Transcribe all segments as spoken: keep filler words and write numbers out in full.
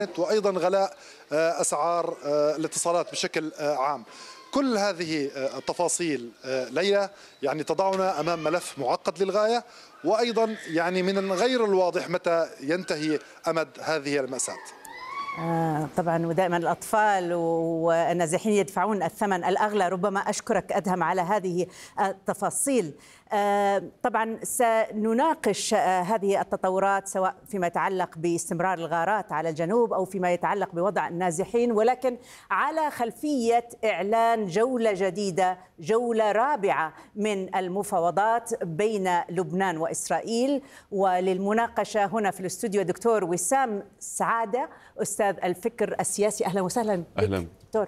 وأيضا غلاء أسعار الاتصالات بشكل عام. كل هذه التفاصيل ليلى يعني تضعنا أمام ملف معقد للغاية، وأيضا يعني من غير الواضح متى ينتهي أمد هذه المأساة. آه طبعا، ودائما الأطفال والنازحين يدفعون الثمن الأغلى. ربما أشكرك أدهم على هذه التفاصيل. آه طبعا سنناقش آه هذه التطورات سواء فيما يتعلق باستمرار الغارات على الجنوب أو فيما يتعلق بوضع النازحين، ولكن على خلفية إعلان جولة جديدة، جولة رابعة من المفاوضات بين لبنان وإسرائيل. وللمناقشة هنا في الاستوديو دكتور وسام سعادة، أستاذ الفكر السياسي. أهلا وسهلا. أهلا دكتور.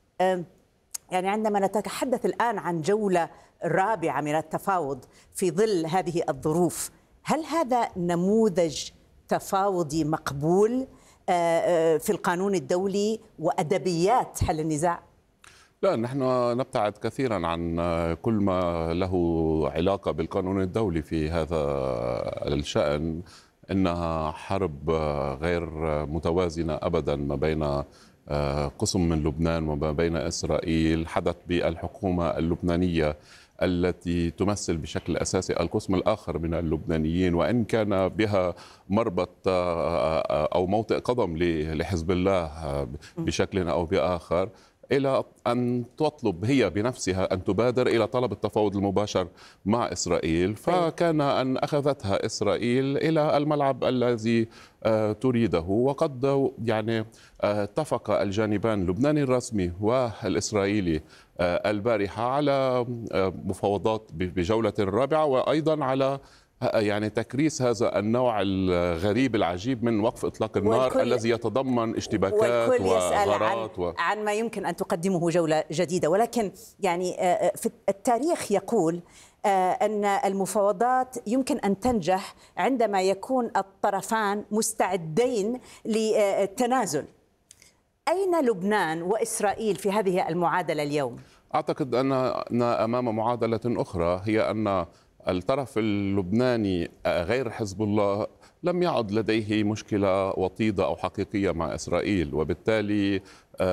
يعني عندما نتحدث الآن عن جولة رابعة من التفاوض في ظل هذه الظروف، هل هذا نموذج تفاوضي مقبول في القانون الدولي وأدبيات حل النزاع؟ لا، نحن نبتعد كثيرا عن كل ما له علاقة بالقانون الدولي في هذا الشأن. إنها حرب غير متوازنة أبدا ما بين قسم من لبنان وما بين إسرائيل. حدث بالحكومة اللبنانية التي تمثل بشكل أساسي القسم الآخر من اللبنانيين، وإن كان بها مربط أو موطئ قدم لحزب الله بشكل أو بآخر، إلى أن تطلب هي بنفسها أن تبادر إلى طلب التفاوض المباشر مع إسرائيل. فكان أن أخذتها إسرائيل إلى الملعب الذي تريده. وقد يعني اتفق الجانبان اللبناني الرسمي والإسرائيلي البارحة على مفاوضات بجولة رابعة، وأيضا على يعني تكريس هذا النوع الغريب العجيب من وقف إطلاق النار الذي يتضمن اشتباكات وغارات عن, و... عن ما يمكن أن تقدمه جولة جديدة. ولكن يعني في التاريخ يقول أن المفاوضات يمكن أن تنجح عندما يكون الطرفان مستعدين للتنازل. أين لبنان وإسرائيل في هذه المعادلة اليوم؟ أعتقد أننا أمام معادلة أخرى، هي أن الطرف اللبناني غير حزب الله لم يعد لديه مشكلة وطيدة أو حقيقية مع إسرائيل، وبالتالي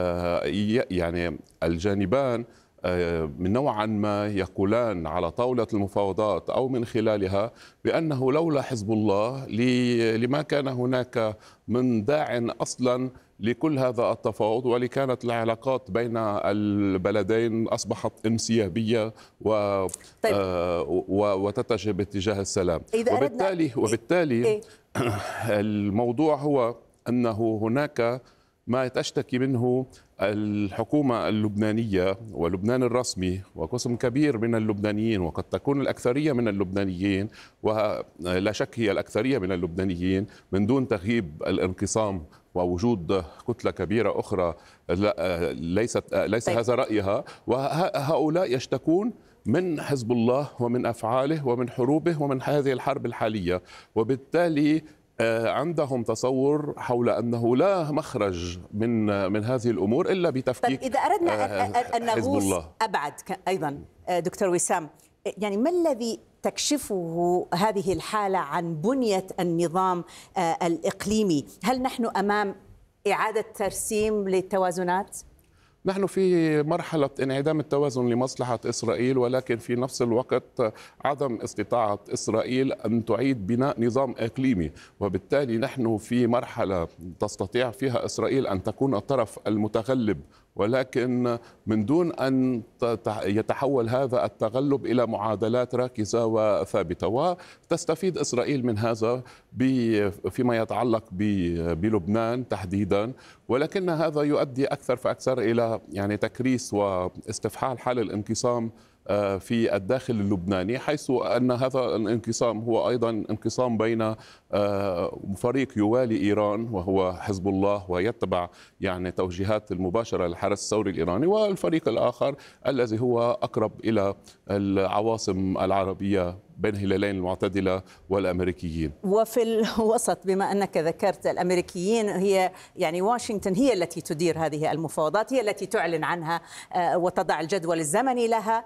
يعني الجانبان من نوعا ما يقولان على طاولة المفاوضات أو من خلالها بأنه لولا حزب الله لما كان هناك من داع أصلا لكل هذا التفاوض، ولكانت العلاقات بين البلدين أصبحت انسيابية و طيب. وتتجه باتجاه السلام. وبالتالي وبالتالي إيه؟ الموضوع هو أنه هناك ما تشتكي منه الحكومة اللبنانية ولبنان الرسمي وقسم كبير من اللبنانيين، وقد تكون الأكثرية من اللبنانيين، ولا شك هي الأكثرية من اللبنانيين، من دون تغييب الانقسام ووجود كتلة كبيرة أخرى ليست ليس طيب. هذا رأيها. وهؤلاء يشتكون من حزب الله ومن أفعاله ومن حروبه ومن هذه الحرب الحالية، وبالتالي عندهم تصور حول أنه لا مخرج من من هذه الأمور إلا بتفكيك. طيب إذا أردنا أن نغوص أبعد أيضا دكتور وسام، يعني ما الذي تكشفه هذه الحالة عن بنية النظام الإقليمي؟ هل نحن أمام إعادة ترسيم للتوازنات؟ نحن في مرحلة انعدام التوازن لمصلحة إسرائيل، ولكن في نفس الوقت عدم استطاعة إسرائيل أن تعيد بناء نظام إقليمي، وبالتالي نحن في مرحلة تستطيع فيها إسرائيل أن تكون الطرف المتغلب، ولكن من دون أن يتحول هذا التغلب إلى معادلات راكزة وثابتة. وتستفيد إسرائيل من هذا فيما يتعلق بلبنان تحديدا، ولكن هذا يؤدي أكثر فأكثر إلى يعني تكريس واستفحال حال الانقسام في الداخل اللبناني، حيث أن هذا الانقسام هو أيضا انقسام بين فريق يوالي إيران وهو حزب الله ويتبع يعني توجيهات المباشرة للحرس الثوري الإيراني، والفريق الآخر الذي هو أقرب إلى العواصم العربية بين هلالين المعتدلة والأمريكيين. وفي الوسط بما أنك ذكرت الأمريكيين، هي يعني واشنطن هي التي تدير هذه المفاوضات، هي التي تعلن عنها وتضع الجدول الزمني لها.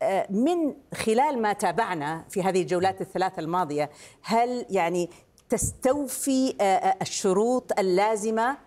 من خلال ما تابعنا في هذه الجولات الثلاث الماضية، هل يعني تستوفي الشروط اللازمة